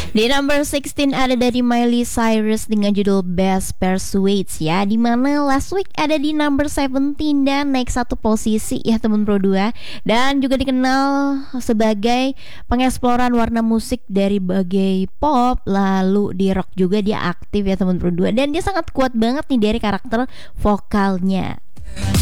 Di number 16 ada dari Miley Cyrus dengan judul Best Persuades ya, dimana last week ada di number 17 dan naik satu posisi ya teman Pro 2. Dan juga dikenal sebagai pengeksploran warna musik dari bagai pop, lalu di rock juga dia aktif ya teman Pro 2. Dan dia sangat kuat banget nih dari karakter vokalnya.